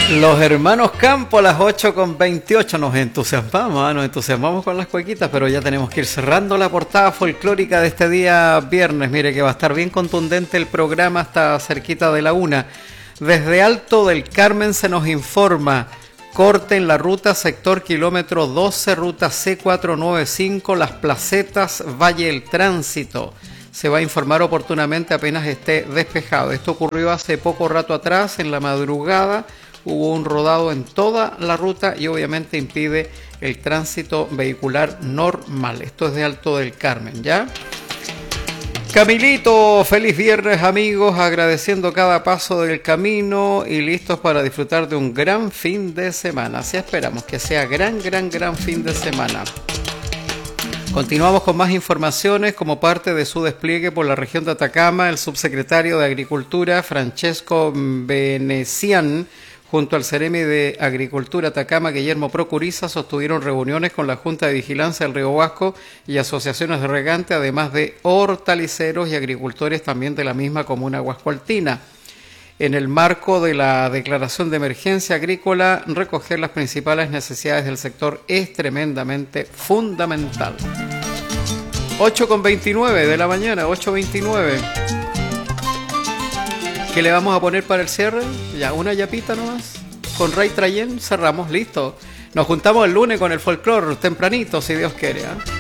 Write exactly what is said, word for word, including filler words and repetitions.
Los hermanos Campo a las ocho con veintiocho. Nos entusiasmamos, ¿eh? Nos entusiasmamos con las cuequitas, pero ya tenemos que ir cerrando la portada folclórica de este día viernes. Mire que va a estar bien contundente el programa hasta cerquita de la una. Desde Alto del Carmen se nos informa: corte en la ruta sector kilómetro doce, ruta C cuatrocientos noventa y cinco, Las Placetas, Valle El Tránsito. Se va a informar oportunamente apenas esté despejado. Esto ocurrió hace poco rato atrás, en la madrugada. Hubo un rodado en toda la ruta y obviamente impide el tránsito vehicular normal. Esto es de Alto del Carmen, ¿ya? Camilito, feliz viernes, amigos, agradeciendo cada paso del camino y listos para disfrutar de un gran fin de semana. Así esperamos que sea gran, gran, gran fin de semana. Continuamos con más informaciones. Como parte de su despliegue por la región de Atacama, el subsecretario de Agricultura, Francesco Venecian, junto al Ceremi de Agricultura Atacama, Guillermo Procuriza, sostuvieron reuniones con la Junta de Vigilancia del Río Huasco y asociaciones de regante, además de hortaliceros y agricultores también de la misma comuna huascoaltina. En el marco de la declaración de emergencia agrícola, recoger las principales necesidades del sector es tremendamente fundamental. ocho con veintinueve de la mañana, ocho veintinueve. ¿Qué le vamos a poner para el cierre? Ya, una yapita nomás. Con Ray Trayen cerramos, listo. Nos juntamos el lunes con el folclore tempranito, si Dios quiere, ¿eh?